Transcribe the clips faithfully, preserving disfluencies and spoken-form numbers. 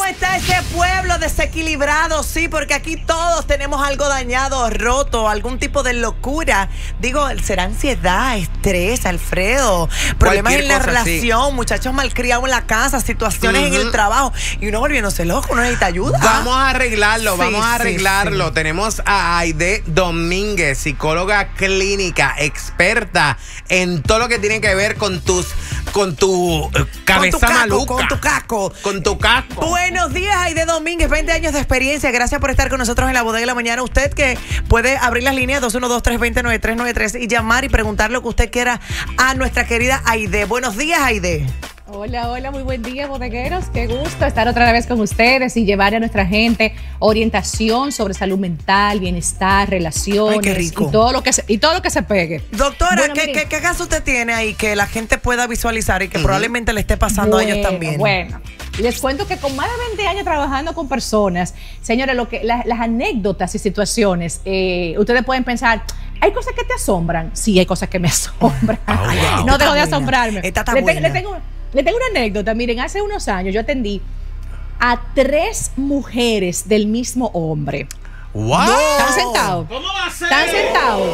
¿Cómo está ese pueblo desequilibrado? Sí, porque aquí todos tenemos algo dañado, roto, algún tipo de locura. Digo, será ansiedad, estrés, Alfredo, problemas Cualquier en la cosa, relación, sí. Muchachos malcriados en la casa, situaciones uh-huh. en el trabajo y uno volviéndose loco, uno necesita ayuda. Vamos a arreglarlo, sí, vamos a arreglarlo. Sí, sí. Tenemos a Aide Domínguez, psicóloga clínica, experta en todo lo que tiene que ver con tus con tu uh, cabeza con tu maluca. Con tu casco. Con tu casco. Buenos días, Aide Domínguez, veinte años de experiencia. Gracias por estar con nosotros en la Bodega de la Mañana. Usted que puede abrir las líneas dos uno dos, tres dos cero, nueve tres nueve tres y llamar y preguntar lo que usted quiera a nuestra querida Aide. Buenos días, Aide. Hola, hola, muy buen día, bodegueros. Qué gusto estar otra vez con ustedes y llevar a nuestra gente orientación sobre salud mental, bienestar, relaciones. Ay, qué rico. Y todo lo que se, y todo lo que se pegue. Doctora, bueno, ¿qué, ¿qué, ¿qué caso usted tiene ahí que la gente pueda visualizar y que uh-huh. probablemente le esté pasando bueno, a ellos también? Bueno, les cuento que con más de veinte años trabajando con personas, señores, lo que, las, las anécdotas y situaciones, eh, ustedes pueden pensar, ¿hay cosas que te asombran? Sí, hay cosas que me asombran. Oh, wow. No dejo de asombrarme. Esta está le, buena. le, tengo, le tengo una anécdota. Miren, hace unos años yo atendí a tres mujeres del mismo hombre. ¡Wow! ¿Están sentados? ¿Cómo va a ser? ¿Están sentados?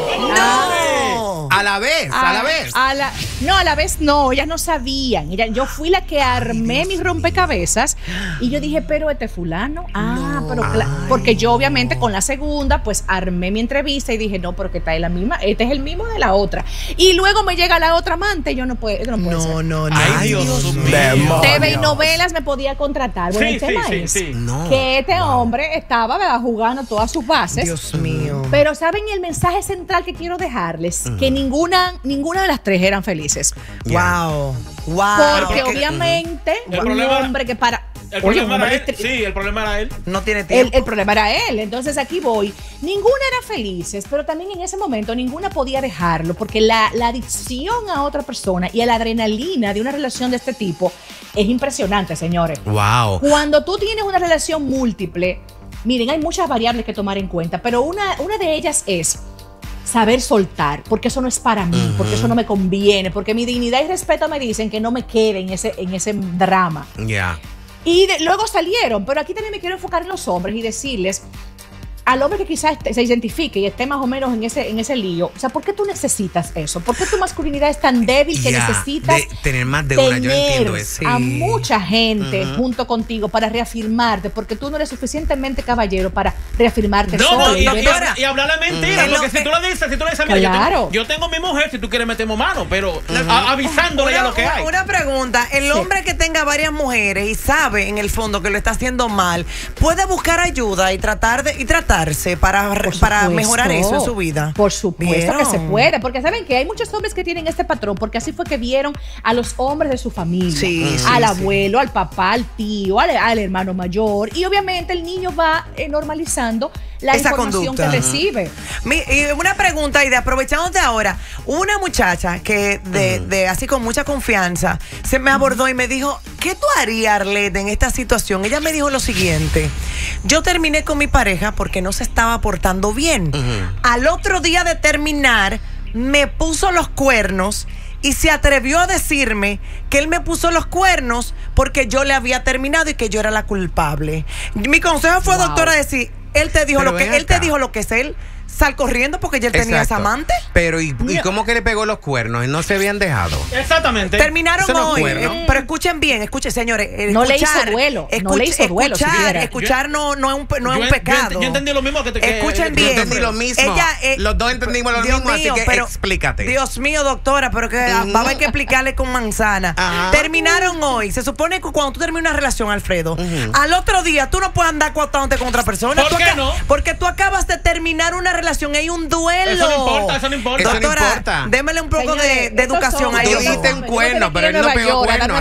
No. A la vez, a, a la vez. A la, no, a la vez no, ellas no sabían. Ellas, yo fui la que armé Ay, mis rompecabezas y yo dije, pero este fulano, ah, no. pero claro, porque yo obviamente con la segunda pues armé mi entrevista y dije, no, pero que está en la misma, este es el mismo de la otra. Y luego me llega la otra amante y yo no puedo, no puede no, ser. no, no. Ay, Dios, Dios mío. T V y novelas me podía contratar. Bueno, sí, el tema sí, es sí, sí. No, que este wow. hombre estaba, ¿verdad?, jugando todas sus bases. Dios mío. Pero ¿saben el mensaje central que quiero dejarles? Uh-huh. Que ninguna, ninguna de las tres eran felices. Yeah. Wow. Wow. Porque okay. obviamente uh-huh. un problema, hombre que para... El Oye, problema era él. Tri- Sí, el problema era él. No tiene tiempo. El, el problema era él. Entonces aquí voy. Ninguna era felices, pero también en ese momento ninguna podía dejarlo, porque la, la adicción a otra persona y a la adrenalina de una relación de este tipo es impresionante, señores. Wow. Cuando tú tienes una relación múltiple, miren, hay muchas variables que tomar en cuenta, pero una, una de ellas es saber soltar, porque eso no es para mí, uh-huh. porque eso no me conviene, porque mi dignidad y respeto me dicen que no me quede en ese, en ese drama. Ya. Yeah. Y de, luego salieron, pero aquí también me quiero enfocar en los hombres y decirles al hombre que quizás se identifique y esté más o menos en ese, en ese lío, o sea, ¿por qué tú necesitas eso? ¿Por qué tu masculinidad es tan débil que yeah, necesitas de tener más de una? Yo entiendo eso. A sí. mucha gente uh-huh. junto contigo para reafirmarte, porque tú no eres suficientemente caballero para reafirmarte no, solo. No, y, y, y, y hablarle mentira, uh-huh. porque si tú le dices, si tú le dices, mira, claro. yo, tengo, yo tengo mi mujer, si tú quieres metemos mano, pero uh-huh. a, avisándole una, ya lo que una, hay. Una pregunta, el sí. hombre que tenga varias mujeres y sabe en el fondo que lo está haciendo mal, ¿puede buscar ayuda y tratar de y tratarse para para mejorar eso en su vida? Por supuesto ¿Vieron? Que se puede, porque saben que hay muchos hombres que tienen este patrón, porque así fue que vieron a los hombres de su familia, sí, al sí, abuelo, sí. al papá, al tío, al, al hermano mayor, y obviamente el niño va eh, normalizando la esa información conducta. que recibe. Mi, y una pregunta, y de aprovechándote ahora, una muchacha que de, uh-huh. de así con mucha confianza se me abordó y me dijo, ¿qué tú harías, Arlette, en esta situación? Ella me dijo lo siguiente: yo terminé con mi pareja porque no se estaba portando bien. Uh-huh. Al otro día de terminar, me puso los cuernos y se atrevió a decirme que él me puso los cuernos porque yo le había terminado y que yo era la culpable. Mi consejo fue, wow. doctora, decir, él te dijo Pero lo que él te dijo lo que es él. Sal corriendo porque ya él tenía esa amante. Pero ¿y, ¿y cómo que le pegó los cuernos? ¿No se habían dejado? Exactamente. Terminaron hoy. Eh, pero escuchen bien, escuchen, señores. Eh, no escuchar, le hizo duelo. Escuch, no le hizo duelo. Escuchar, si escuchar no, no es un, no yo, es un pecado. Yo, yo entendí lo mismo que te que, Escuchen que, bien. Yo entendí lo mismo. Ella, eh, Los dos entendimos lo Dios mismo, mío, así que pero, explícate. Dios mío, doctora, pero que uh-huh. va a haber que explicarle con manzana. Uh-huh. Terminaron hoy. Se supone que cuando tú terminas una relación, Alfredo, uh-huh. al otro día tú no puedes andar contándote con otra persona. ¿Por qué acá, no? Porque tú acabas de terminar una relación. Hay un duelo. Eso no importa, eso no importa. Doctora, eso no importa. démele un poco Señores, de, de educación a Tú ellos. dijiste un cuerno, pero él no pegó cuerno.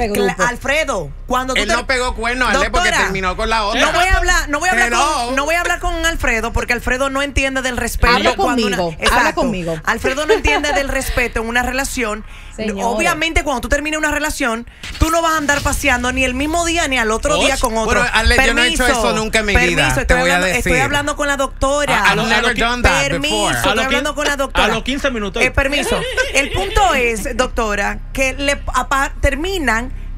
Alfredo, cuando tú él no pegó cuerno, Ale, porque terminó con la otra. No voy a hablar, no voy a hablar con, no voy a hablar con Alfredo porque Alfredo no entiende del respeto. Habla conmigo, una, exacto, habla conmigo. Alfredo no entiende del respeto en una relación. Señores. Obviamente, cuando tú terminas una relación, tú no vas a andar paseando ni el mismo día ni al otro ¿Oye? día con otro. Bueno, Ale, yo no he hecho eso nunca en mi permiso, vida. Estoy te voy hablando, a decir. Estoy hablando con la doctora. I, I've never done that permiso, before. estoy hablando con la doctora. A los quince minutos. Eh, permiso. El punto es, doctora, que le apa, terminan.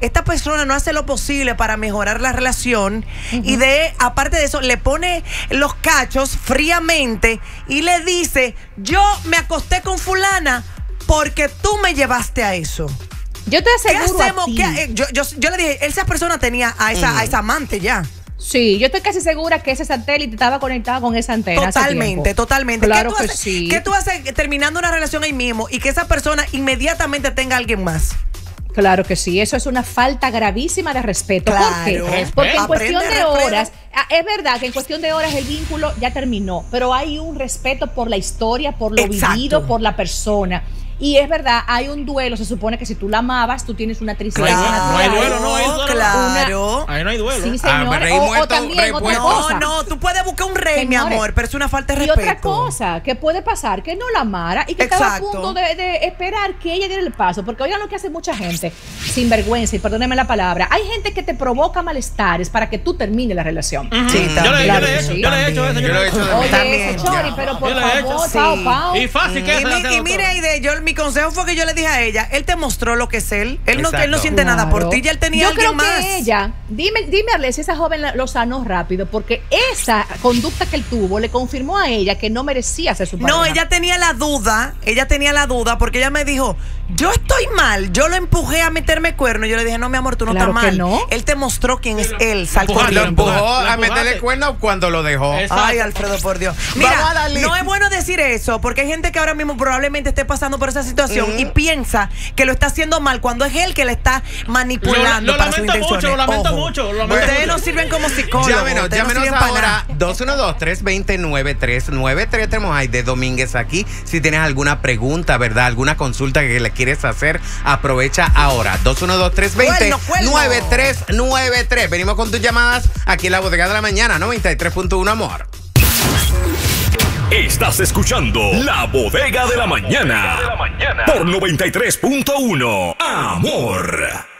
esta persona no hace lo posible para mejorar la relación uh-huh. y de, aparte de eso, le pone los cachos fríamente y le dice, yo me acosté con fulana porque tú me llevaste a eso. Yo te aseguro ¿Qué hacemos? a ti. ¿Qué, yo, yo, yo le dije, esa persona tenía a esa, uh-huh. a esa amante ya. Sí, yo estoy casi segura que ese satélite estaba conectado con esa antena. Totalmente, totalmente. Claro ¿Qué tú que haces, sí. ¿Qué tú haces terminando una relación ahí mismo y que esa persona inmediatamente tenga a alguien más? Claro que sí, eso es una falta gravísima de respeto. Claro. ¿Por qué? Respeto. Porque en Aprende, cuestión de respeto. horas, es verdad que en cuestión de horas el vínculo ya terminó, pero hay un respeto por la historia, por lo Exacto. vivido, por la persona. Y es verdad, hay un duelo. Se supone que si tú la amabas, tú tienes una tristeza. Claro, no hay duelo, no hay duelo. Claro. Ahí no hay duelo. Sí, Ah, señor. rey o, muerto, o también rey otra muerto. cosa. No, no, tú puedes buscar un rey, mi Señores, amor, pero es una falta de Y respeto. otra cosa que puede pasar, que no la amara y que Exacto. estaba a punto de, de esperar que ella diera el paso. Porque oigan lo que hace mucha gente, sin vergüenza, y perdónenme la palabra. Hay gente que te provoca malestares para que tú termines la relación. Uh-huh. Sí, yo, le, yo, Claro le he que hecho, sí. yo le he hecho eso. Yo lo he hecho de Oye, También, eso, Chori, ya. pero por Yo le he hecho, favor, sí. pao, pao. Y fácil que Y, es. mi- y mire, Aide, yo, mi consejo fue que yo le dije a ella, él te mostró lo que es él. Él, no, él no Exacto. siente nada por ti, ya él tenía Yo alguien creo más. que ella, dime, dime Arles, si esa joven la- lo sanó rápido, porque esa conducta que él tuvo le confirmó a ella que no merecía ser su pareja. No, ella tenía la duda, ella tenía la duda porque ella me dijo, yo estoy mal, yo lo empujé a meterme cuerno. Yo le dije, no, mi amor, tú no Claro estás que mal. no. Él te mostró quién es él, sal Empujaste, Lo corriendo. empujó Lo a empujaste. meterle cuerno cuando lo dejó. Exacto. Ay, Alfredo, por Dios. Vamos a Mira, darle. no es bueno decir eso, porque hay gente que ahora mismo probablemente esté pasando por esa situación Mm. y piensa que lo está haciendo mal cuando es él que le está manipulando Lo- lo para sus lamento intenciones. mucho, lo lamento Ojo. mucho, lo lamento Ustedes mucho. no sirven como psicólogos. Llámenos, ustedes no llámenos sirven para ahora nada. dos uno dos, tres dos cero, nueve tres nueve tres. Tenemos a Aide Domínguez aquí. Si tienes alguna pregunta, ¿verdad? Alguna consulta que le quieres hacer, aprovecha ahora. dos uno dos, tres dos cero, nueve tres nueve tres. Venimos con tus llamadas aquí en la Bodega de la Mañana, noventa y tres punto uno, amor. Estás escuchando La Bodega de la Mañana por noventa y tres punto uno, amor.